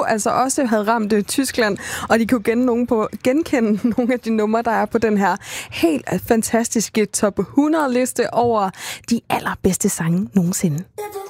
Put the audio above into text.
altså også havde ramt Tyskland, og de kunne genkende nogle af de numre, der er på den her helt fantastiske top 100-liste over de allerbedste sange nogensinde.